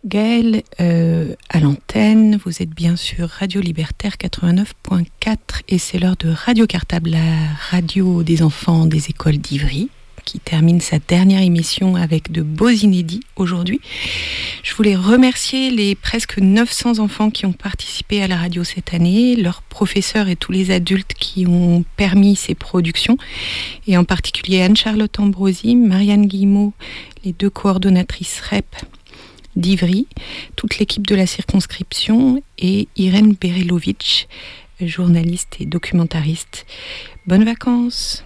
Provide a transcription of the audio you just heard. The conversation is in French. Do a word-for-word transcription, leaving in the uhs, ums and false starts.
Gaëlle euh, à l'antenne. Vous êtes bien sûr Radio Libertaire quatre-vingt-neuf point quatre et c'est l'heure de Radio Cartable, la radio des enfants des écoles d'Ivry, qui termine sa dernière émission avec de beaux inédits aujourd'hui. Je voulais remercier les presque neuf cents enfants qui ont participé à la radio cette année, leurs professeurs et tous les adultes qui ont permis ces productions, et en particulier Anne-Charlotte Ambrosi, Marianne Guillemot, les deux coordonnatrices R E P d'Ivry, toute l'équipe de la circonscription et Irène Berelovitch, journaliste et documentariste. Bonnes vacances!